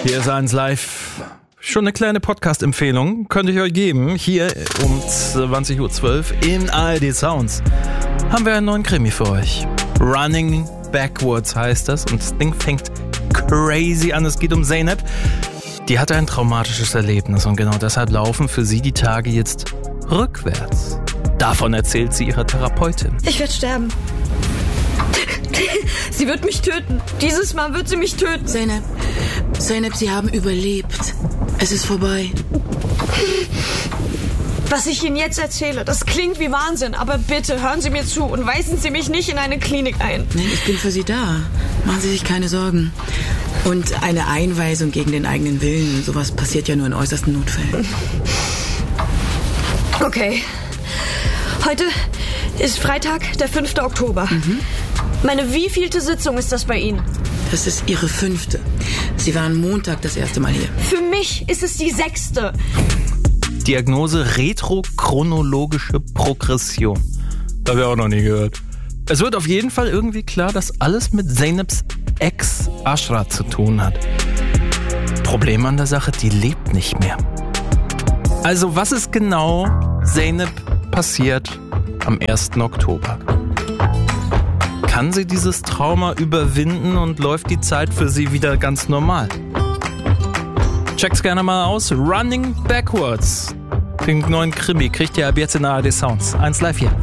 Hier ist 1 Live. Schon eine kleine Podcast-Empfehlung könnte ich euch geben. Hier um 20.12 Uhr in ARD Sounds haben wir einen neuen Krimi für euch. Running Backwards heißt das und das Ding fängt crazy an. Es geht um Zeynep. Die hatte ein traumatisches Erlebnis und genau deshalb laufen für sie die Tage jetzt rückwärts. Davon erzählt sie ihrer Therapeutin. Ich werde sterben. Sie wird mich töten. Dieses Mal wird sie mich töten. Zeynep, Sie haben überlebt. Es ist vorbei. Was ich Ihnen jetzt erzähle, das klingt wie Wahnsinn, aber bitte hören Sie mir zu und weisen Sie mich nicht in eine Klinik ein. Nein, ich bin für Sie da. Machen Sie sich keine Sorgen. Und eine Einweisung gegen den eigenen Willen, sowas passiert ja nur in äußersten Notfällen. Okay. Heute ist Freitag, der 5. Oktober. Meine wievielte Sitzung ist das bei Ihnen? Das ist Ihre 5. Sie waren Montag das erste Mal hier. Für mich ist es die 6. Diagnose retrochronologische Progression. Das habe ich auch noch nie gehört. Es wird auf jeden Fall irgendwie klar, dass alles mit Zeyneps Ex Ashra zu tun hat. Problem an der Sache, die lebt nicht mehr. Also was ist genau Zeynep passiert am 1. Oktober? Kann sie dieses Trauma überwinden und läuft die Zeit für sie wieder ganz normal? Check's gerne mal aus. Running Backwards. Den neuen Krimi kriegt ihr ab jetzt in ARD Sounds. 1 Live hier.